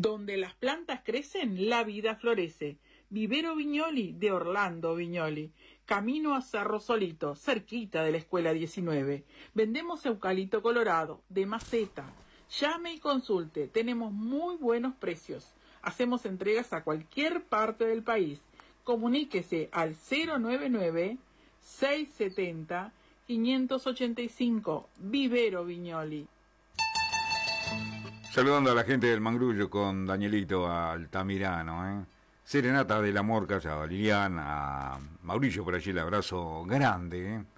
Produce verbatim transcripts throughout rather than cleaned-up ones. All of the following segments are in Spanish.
Donde las plantas crecen, la vida florece. Vivero Viñoli de Orlando Viñoli. Camino a Cerro Solito, cerquita de la Escuela diecinueve. Vendemos eucalipto colorado, de maceta. Llame y consulte, tenemos muy buenos precios. Hacemos entregas a cualquier parte del país. Comuníquese al cero nueve nueve, seis siete cero, cinco ocho cinco. Vivero Viñoli. Saludando a la gente del Mangrullo con Danielito Altamirano, ¿eh? Serenata del Amor Callado, Liliana, a Mauricio por allí, el abrazo grande, ¿eh?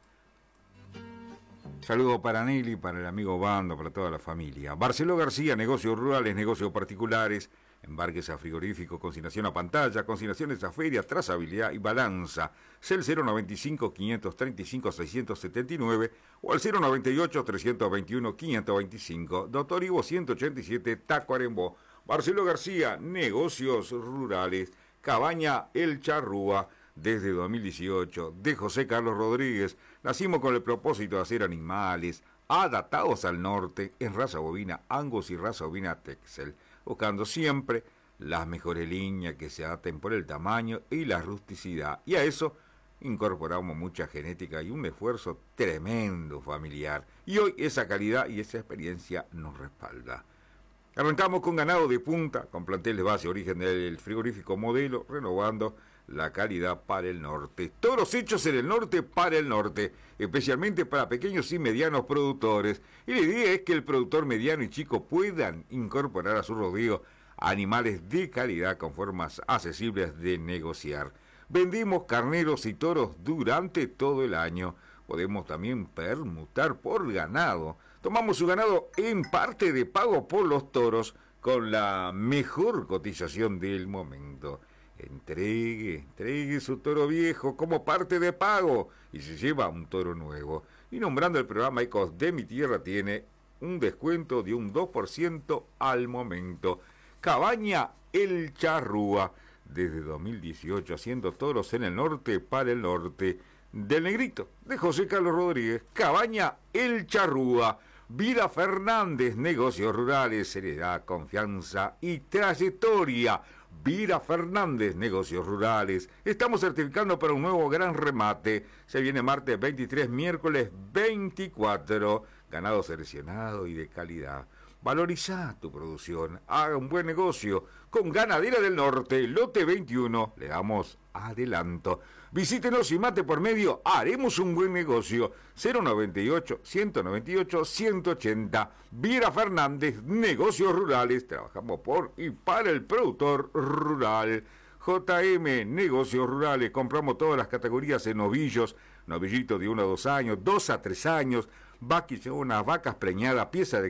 Saludo para Nelly, para el amigo Bando, para toda la familia. Barceló García, negocios rurales, negocios particulares, embarques a frigorífico, consignación a pantalla, consignaciones a feria, trazabilidad y balanza. Cel cero noventa y cinco, quinientos treinta y cinco, seiscientos setenta y nueve o al cero noventa y ocho, trescientos veintiuno, quinientos veinticinco. Doctor Ivo ciento ochenta y siete, Tacuarembó. Barceló García, negocios rurales, Cabaña El Charrúa. Desde dos mil dieciocho, de José Carlos Rodríguez, nacimos con el propósito de hacer animales adaptados al norte en raza bovina Angus y raza bovina Texel, buscando siempre las mejores líneas que se adapten por el tamaño y la rusticidad. Y a eso incorporamos mucha genética y un esfuerzo tremendo familiar. Y hoy esa calidad y esa experiencia nos respalda. Arrancamos con ganado de punta, con planteles base origen del frigorífico Modelo, renovando la calidad para el norte. Toros hechos en el norte para el norte, especialmente para pequeños y medianos productores. Y la idea es que el productor mediano y chico puedan incorporar a su rodeo animales de calidad con formas accesibles de negociar. Vendimos carneros y toros durante todo el año. Podemos también permutar por ganado. Tomamos su ganado en parte de pago por los toros con la mejor cotización del momento. Entregue, entregue su toro viejo como parte de pago y se lleva un toro nuevo. Y nombrando el programa Ecos de mi Tierra tiene un descuento de un dos por ciento al momento. Cabaña El Charrúa, desde dos mil dieciocho haciendo toros en el norte para el norte. Del Negrito, de José Carlos Rodríguez, Cabaña El Charrúa. Vida Fernández, negocios rurales, seriedad, confianza y trayectoria. Vida Fernández, negocios rurales. Estamos certificando para un nuevo gran remate. Se viene martes veintitrés, miércoles veinticuatro. Ganado seleccionado y de calidad. Valoriza tu producción. Haga un buen negocio con Ganadera del Norte, lote veintiuno. Le damos adelanto. Visítenos y mate por medio. Haremos un buen negocio. cero noventa y ocho, ciento noventa y ocho, ciento ochenta. Viera Fernández, negocios rurales. Trabajamos por y para el productor rural. J M, negocios rurales. Compramos todas las categorías en novillos. Novillitos de uno a dos años, dos a tres años. Vaquillonas, vacas preñadas, pieza de